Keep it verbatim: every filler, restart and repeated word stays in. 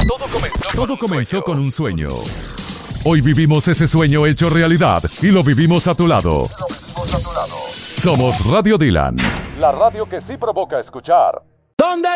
Todo comenzó, Todo comenzó con un sueño. Hoy vivimos ese sueño hecho realidad y lo vivimos a tu lado. Somos Radio Dylan, la radio que sí provoca escuchar. ¿Dónde